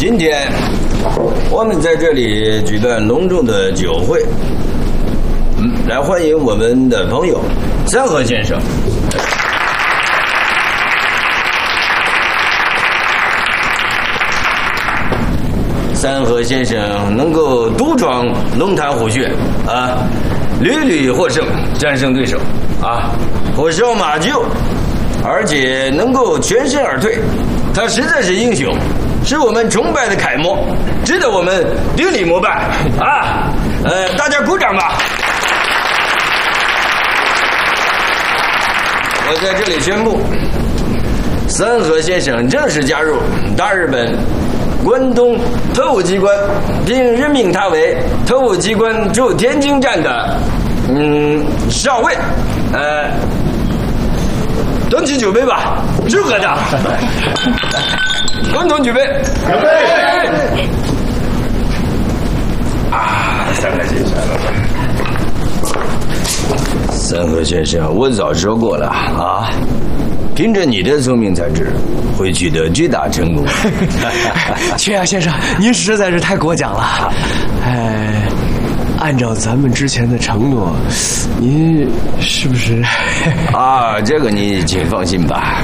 今天我们在这里举办隆重的酒会，来欢迎我们的朋友三河先生。三河先生能够独闯龙潭虎穴啊，屡屡获胜，战胜对手啊，火烧马厩，而且能够全身而退，他实在是英雄，是我们崇拜的楷模，值得我们顶礼膜拜啊！大家鼓掌吧！我在这里宣布，三河先生正式加入大日本关东特务机关，并任命他为特务机关驻天津站的少尉。端起酒杯吧，祝贺他！共同举杯，干杯！啊，三河先生，三河先生，我早说过了啊，凭着你的聪明才智，会取得巨大成功。 缺牙先生，您实在是太过奖了。按照咱们之前的承诺，您是不是？ 啊，这个你请放心吧。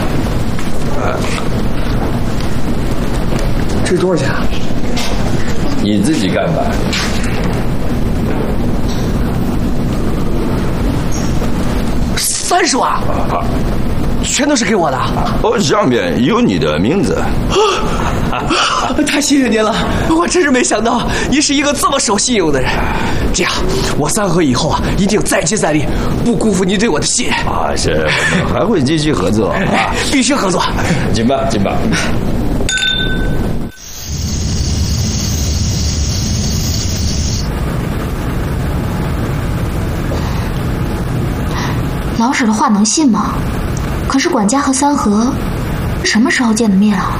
这多少钱啊？ 你自己干吧。 30万。全都是给我的哦，上面有你的名字。 太谢谢您了，我真是没想到您是一个这么守信用的人。这样，我三河以后啊，一定再接再厉，不辜负您对我的信任。 啊，是，还会继续合作啊， 必须合作。 进吧，进吧。 老舍的话能信吗？可是管家和三河什么时候见的面啊？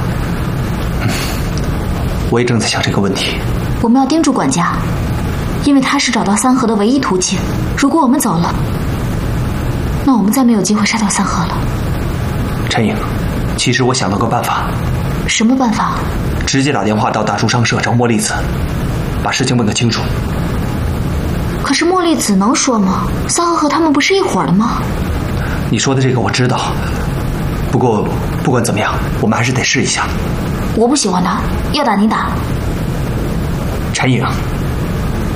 我也正在想这个问题。 我们要盯住管家，因为他是找到三河的唯一途径。如果我们走了，那我们再没有机会杀掉三河了。 陈颖，其实我想到个办法。 什么办法？ 直接打电话到大树商社找莫莉子，把事情问个清楚。 可是莫莉子能说吗？三河和他们不是一伙的吗？ 你说的这个我知道，不过不管怎么样，我们还是得试一下。 我不喜欢他，要打你打。 陈颖，